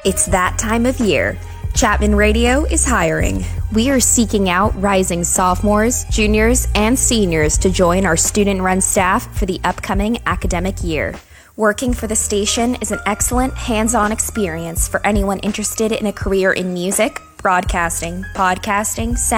It's that time of year. Chapman Radio is hiring. We are seeking out rising sophomores, juniors, and seniors to join our student-run staff for the upcoming academic year. Working for the station is an excellent hands-on experience for anyone interested in a career in music, broadcasting, podcasting,